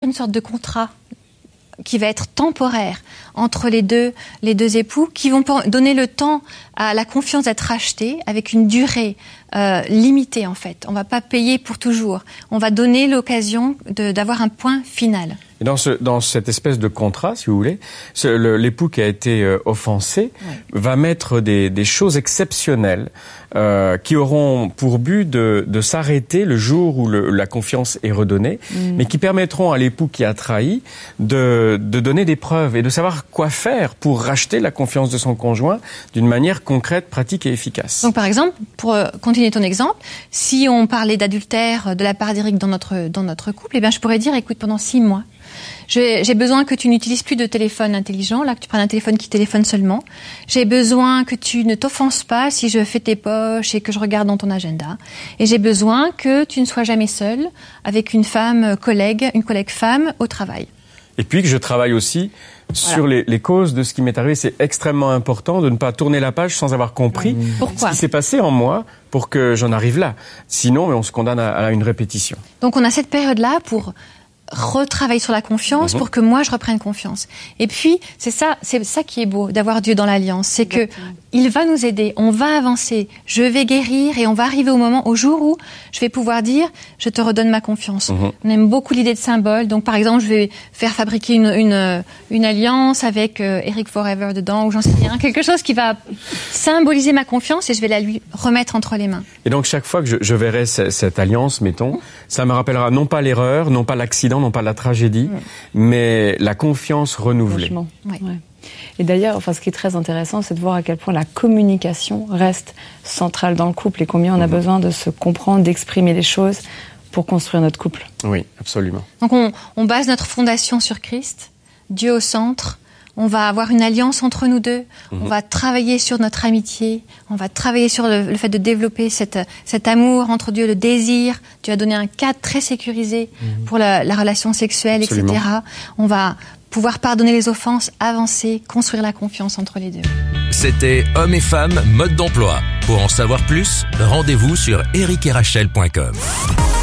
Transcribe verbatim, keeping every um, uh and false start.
une sorte de contrat qui va être temporaire entre les deux, les deux époux, qui vont donner le temps à la confiance d'être rachetée avec une durée euh, limitée en fait. On ne va pas payer pour toujours. On va donner l'occasion de, d'avoir un point final. Et dans, ce, dans cette espèce de contrat, si vous voulez, ce, le, l'époux qui a été euh, offensé ouais. va mettre des, des choses exceptionnelles euh, qui auront pour but de, de s'arrêter le jour où le, la confiance est redonnée, mmh. mais qui permettront à l'époux qui a trahi de, de donner des preuves et de savoir quoi faire pour racheter la confiance de son conjoint d'une manière concrète, pratique et efficace. Donc par exemple, pour continuer ton exemple, si on parlait d'adultère de la part d'Éric dans notre, dans notre couple, eh bien je pourrais dire, écoute, pendant six mois, J'ai, j'ai besoin que tu n'utilises plus de téléphone intelligent, là, que tu prennes un téléphone qui téléphone seulement. J'ai besoin que tu ne t'offenses pas si je fais tes poches et que je regarde dans ton agenda. Et j'ai besoin que tu ne sois jamais seule avec une femme collègue, une collègue femme au travail. Et puis que je travaille aussi voilà. sur les, les causes de ce qui m'est arrivé. C'est extrêmement important de ne pas tourner la page sans avoir compris Pourquoi ce qui s'est passé en moi pour que j'en arrive là. Sinon, on se condamne à, à une répétition. Donc on a cette période-là pour retravailler sur la confiance mmh. pour que moi je reprenne confiance. Et puis c'est ça, c'est ça qui est beau d'avoir Dieu dans l'alliance, c'est que il va nous aider, on va avancer, je vais guérir et on va arriver au moment, au jour où je vais pouvoir dire je te redonne ma confiance. Mmh. On aime beaucoup l'idée de symbole, donc par exemple je vais faire fabriquer une une, une alliance avec euh, Eric Forever dedans ou j'en sais rien, quelque chose qui va symboliser ma confiance et je vais la lui remettre entre les mains. Et donc chaque fois que je, je verrai c- cette alliance, mettons, mmh. ça me rappellera non pas l'erreur, non pas l'accident, non pas la tragédie, mmh. mais la confiance renouvelée. Ouais. Ouais. Et d'ailleurs, enfin, ce qui est très intéressant, c'est de voir à quel point la communication reste centrale dans le couple et combien on a mmh. besoin de se comprendre, d'exprimer les choses pour construire notre couple. Oui, absolument. Donc on, on base notre fondation sur Christ, Dieu au centre. On va avoir une alliance entre nous deux. Mmh. On va travailler sur notre amitié. On va travailler sur le, le fait de développer cette, cet amour entre Dieu, le désir. Dieu a donné un cadre très sécurisé mmh. pour la, la relation sexuelle, Absolument. et cetera. On va pouvoir pardonner les offenses, avancer, construire la confiance entre les deux. C'était Hommes et Femmes, mode d'emploi. Pour en savoir plus, rendez-vous sur eric et rachel point com.